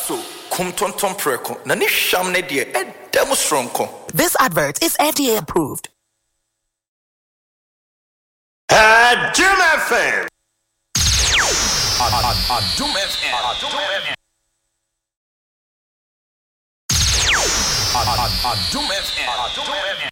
so kumtonton preko na ni hwam ne de edem stronko. This advert is FDA approved. Jim FM. Jim FM.